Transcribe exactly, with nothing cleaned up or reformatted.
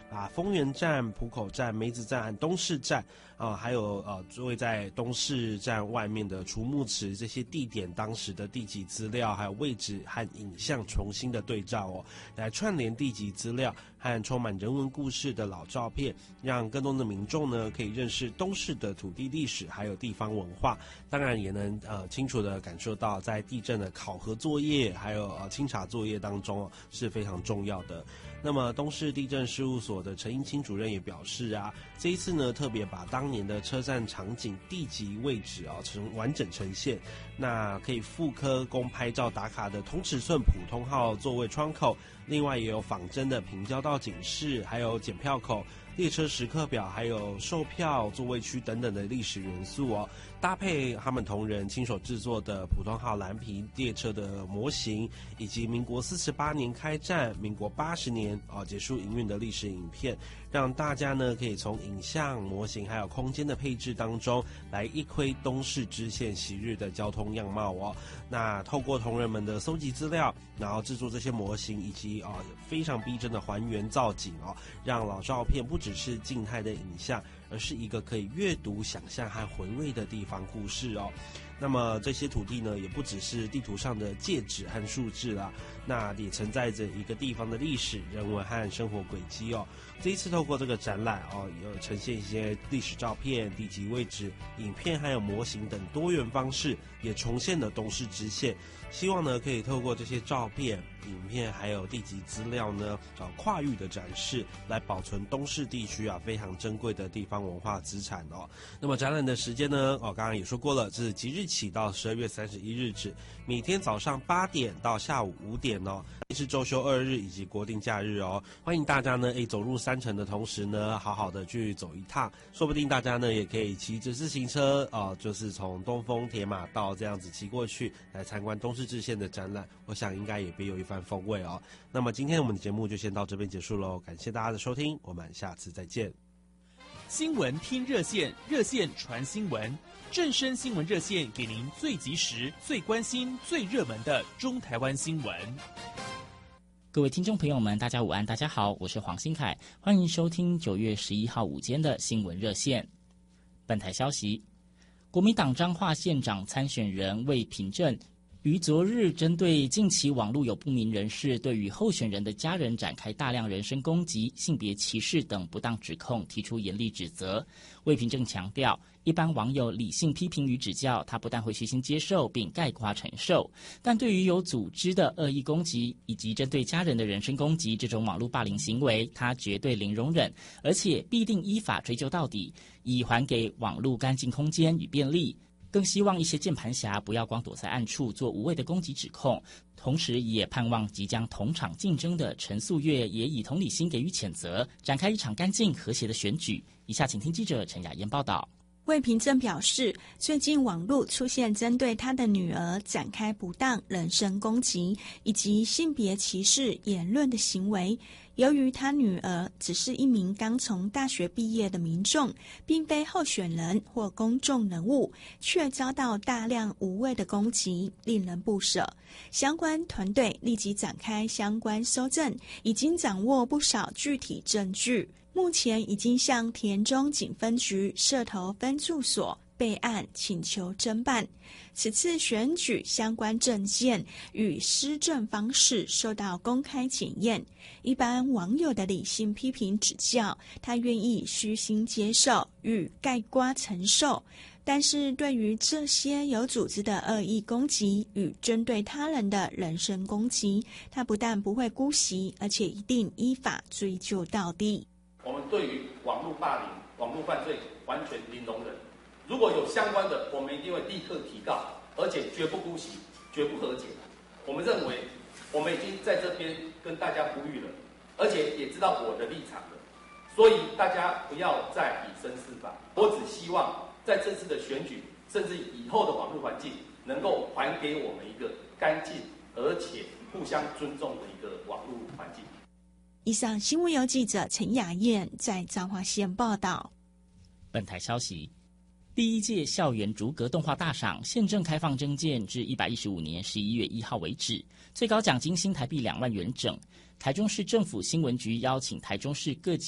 把丰原站、浦口站、梅子站和东势站啊、呃，还有呃位在东势站外面的储木池这些地点当时的地籍资料还有位置和影像重新的对照哦，来串联地籍资料和充满人文故事的老照片，让更多的民众呢可以认识东势的土地历史还有地方文化，当然也能呃清楚的感受到在地震的考核作业还有呃清查作业当中哦是非常重要的。那么东势地震事务所的陈英清主任也表示啊，这一次呢特别把当年的车站场景地籍位置啊呈完整呈现，那可以复刻供拍照打卡的同尺寸普通号座位窗口，另外也有仿真的平交道警示，还有检票口、列车时刻表，还有售票座位区等等的历史元素哦，搭配他们同仁亲手制作的普通号蓝皮列车的模型，以及民国四十八年开站、民国八十年啊结束营运的历史影片，让大家呢可以从影像、模型还有空间的配置当中来一窥东势支线昔日的交通样貌哦。那透过同仁们的搜集资料，然后制作这些模型，以及啊非常逼真的还原造景哦，让老照片不只是静态的影像，而是一个可以阅读、想象和回味的地方故事哦。那么这些土地呢，也不只是地图上的界址和数字啦，那也承载着一个地方的历史、人文和生活轨迹哦。这一次透过这个展览哦，有呈现一些历史照片、地籍位置、影片还有模型等多元方式，也重现了东势支线。希望呢，可以透过这些照片、影片还有地籍资料呢，找跨域的展示，来保存东势地区啊非常珍贵的地方文化资产哦。那么展览的时间呢，哦，刚刚也说过了，这是即日起到十二月三十一日止，每天早上八点到下午五点哦，是周休二日以及国定假日哦。欢迎大家呢，诶，走入山城的同时呢，好好的去走一趟，说不定大家呢也可以骑着自行车啊、呃，就是从东风铁马道这样子骑过去，来参观东势支线的展览，我想应该也别有一番风味哦。那么今天我们的节目就先到这边结束喽，感谢大家的收听，我们下次再见。 新闻听热线，热线传新闻，正声新闻热线给您最及时、最关心、最热门的中台湾新闻。 各位听众朋友们，大家午安，大家好，我是黄新凯，欢迎收听九月十一号午间的新闻热线。本台消息，国民党彰化县长参选人魏平正于昨日针对近期网络有不明人士对于候选人的家人展开大量人身攻击、性别歧视等不当指控，提出严厉指责。魏平正强调，一般网友理性批评与指教，他不但会虚心接受并概括承受，但对于有组织的恶意攻击以及针对家人的人身攻击这种网络霸凌行为，他绝对零容忍，而且必定依法追究到底，以还给网络干净空间与便利。更希望一些键盘侠不要光躲在暗处做无谓的攻击指控，同时也盼望即将同场竞争的陈素月也以同理心给予谴责，展开一场干净和谐的选举。以下请听记者陈雅燕报道。 魏平正表示，最近网络出现针对他的女儿展开不当人身攻击以及性别歧视言论的行为。由于他女儿只是一名刚从大学毕业的民众，并非候选人或公众人物，却遭到大量无谓的攻击，令人不舍。相关团队立即展开相关搜证，已经掌握不少具体证据。目前已经向田中警分局社头分驻所备案，请求侦办。此次选举相关政见与施政方式受到公开检验，一般网友的理性批评指教，他愿意虚心接受与概括承受。但是对于这些有组织的恶意攻击与针对他人的人身攻击，他不但不会姑息，而且一定依法追究到底。 我们对于网络霸凌、网络犯罪完全零容忍。如果有相关的，我们一定会立刻提告，而且绝不姑息，绝不和解。我们认为，我们已经在这边跟大家呼吁了，而且也知道我的立场了，所以大家不要再以身试法。我只希望在这次的选举，甚至以后的网络环境，能够还给我们一个干净而且互相尊重的一个网络环境。 以上新闻由记者陈雅燕在彰化县报道。 本台消息，第一届校园逐格动画大赏现正开放征件至一百一十五年十一月一号为止，最高奖金新台币两万元整。台中市政府新闻局邀请台中市各级